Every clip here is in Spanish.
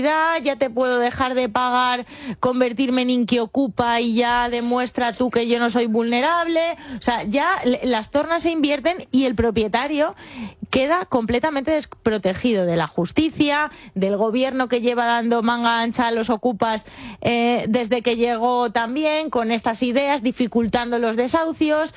ya te puedo dejar de pagar, convertirme en inquiocupa y ya demuestra tú que yo no soy vulnerable. O sea, ya las tornas se invierten y el propietario queda completamente desprotegido de la justicia, del gobierno que lleva dando manga ancha a los ocupas desde que llegó también, con estas ideas, dificultando los desahucios.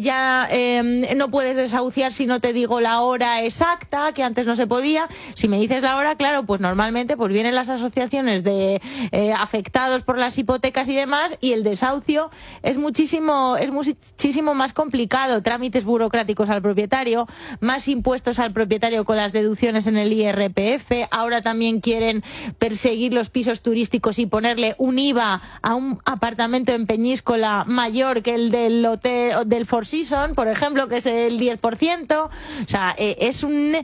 No puedes desahuciar si no te digo la hora exacta, que antes no se podía. Si me dices la hora, claro, pues normalmente pues vienen las asociaciones de afectados por las hipotecas y demás, y el desahucio es muchísimo más complicado. Trámites burocráticos al propietario, más impuestos al propietario con las deducciones en el IRPF. Ahora también quieren perseguir los pisos turísticos y ponerle un IVA a un apartamento en Peñíscola mayor que el del hotel del Four Seasons, por ejemplo, que es el 10%. O sea, es una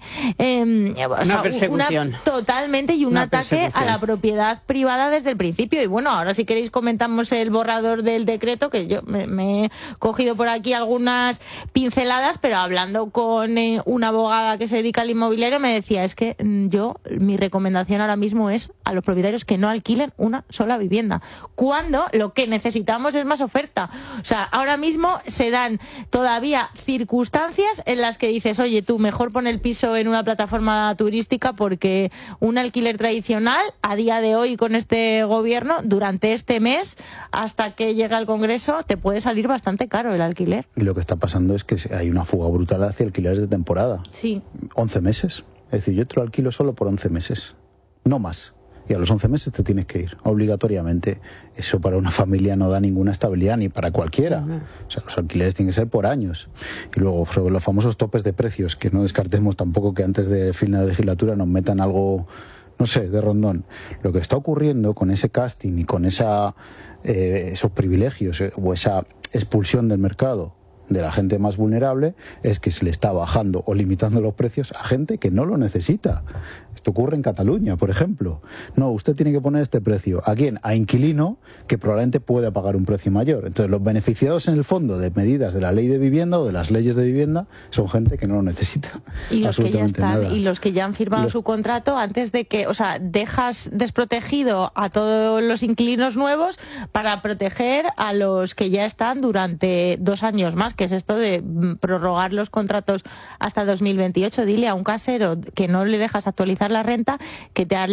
persecución totalmente, y un ataque a la propiedad privada desde el principio. Y bueno, ahora si queréis comentamos el borrador del decreto, que yo me he cogido por aquí algunas pinceladas, pero hablando con una abogada que se dedica al inmobiliario me decía, es que mi recomendación ahora mismo es a los propietarios que no alquilen una sola vivienda, cuando lo que necesitamos es más oferta. O sea, ahora mismo se dan todavía circunstancias en las que dices, oye, tú mejor pon el piso en una plataforma turística, porque un alquiler tradicional a día de hoy con este gobierno, durante este mes hasta que llega al Congreso, te puede salir bastante caro el alquiler. Y lo que está pasando es que hay una fuga brutal hacia alquileres de temporada. Sí. 11 meses. Es decir, yo te lo alquilo solo por 11 meses, no más. Y a los 11 meses te tienes que ir, obligatoriamente. Eso para una familia no da ninguna estabilidad, ni para cualquiera. O sea, los alquileres tienen que ser por años. Y luego, sobre los famosos topes de precios, que no descartemos tampoco que antes del fin de la legislatura nos metan algo, no sé, de rondón. Lo que está ocurriendo con ese casting y con esos privilegios o esa expulsión del mercado de la gente más vulnerable es que se le está bajando o limitando los precios a gente que no lo necesita. Esto ocurre en Cataluña, por ejemplo. No, usted tiene que poner este precio. ¿A quién? A inquilino, que probablemente pueda pagar un precio mayor. Entonces, los beneficiados en el fondo de medidas de la ley de vivienda o de las leyes de vivienda son gente que no lo necesita. Y los que ya están, nada. y los que ya han firmado su contrato antes de que, o sea, dejas desprotegido a todos los inquilinos nuevos para proteger a los que ya están durante 2 años más, que es esto de prorrogar los contratos hasta 2028. Dile a un casero que no le dejas actualizar la renta que te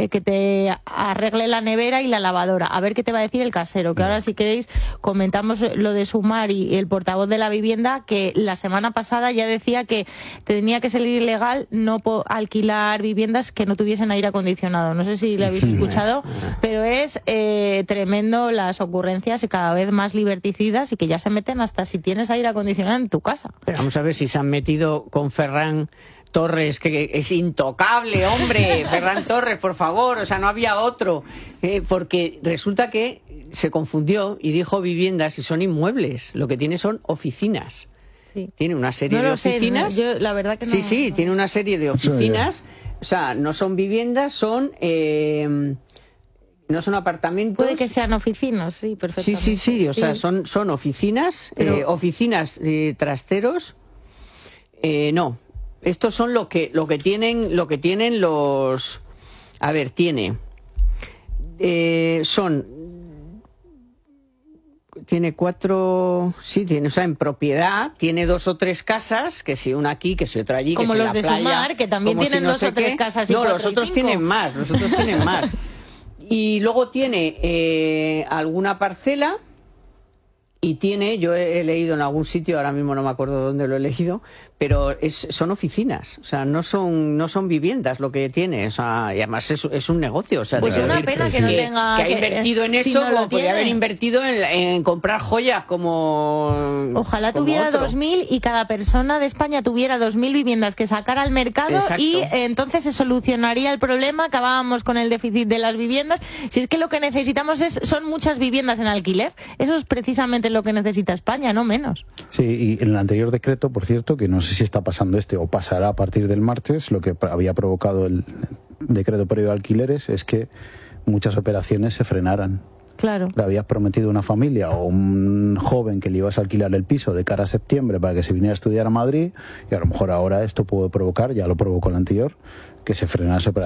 arregle la nevera y la lavadora. A ver qué te va a decir el casero. Que ahora, si queréis, comentamos lo de Sumar y el portavoz de la vivienda, que la semana pasada ya decía que tenía que ser ilegal no alquilar viviendas que no tuviesen aire acondicionado. No sé si lo habéis escuchado, pero es tremendo las ocurrencias y cada vez más liberticidas, y que ya se meten hasta si tienes aire acondicionado en tu casa. Pero vamos a ver si se han metido con Ferran Torres, que es intocable, hombre. Ferran Torres, por favor, o sea, no había otro. Porque resulta que se confundió y dijo viviendas y son inmuebles. Lo que tiene son oficinas. Sí. Tiene una serie de oficinas. Yo, la verdad que no. Sí, tiene una serie de oficinas. O sea, no son viviendas, son... no son apartamentos. Puede que sean oficinas, sí, perfectamente. Sí, o sea, son oficinas, pero... oficinas, trasteros. No, estos son lo que tienen los... A ver, tiene 4, sí, tiene, o sea, en propiedad, tiene 2 o 3 casas, que si una aquí, que si otra allí, como que si los la de playa, Sumar, que también tienen 2 o 3 casas y 4 los otros tienen más, Y luego tiene alguna parcela, y tiene, yo he leído en algún sitio, ahora mismo no me acuerdo dónde lo he leído, pero son oficinas, o sea, no son viviendas lo que tiene, o sea, y además es un negocio, o sea, pues es una pena que no tenga, que ha invertido en eso, si no como podría haber invertido en comprar joyas como... Ojalá tuviera 2.000 y cada persona de España tuviera 2.000 viviendas que sacar al mercado. Exacto. Y entonces se solucionaría el problema, acabábamos con el déficit de las viviendas. Si es que lo que necesitamos son muchas viviendas en alquiler, eso es precisamente lo que necesita España, no menos. Sí, y en el anterior decreto, por cierto, que no sé si está pasando o pasará a partir del martes, lo que había provocado el decreto previo de alquileres es que muchas operaciones se frenaran. Claro. Le habías prometido a una familia o un joven que le ibas a alquilar el piso de cara a septiembre para que se viniera a estudiar a Madrid, y a lo mejor ahora esto puede provocar, ya lo provocó el anterior, que se frenase operaciones.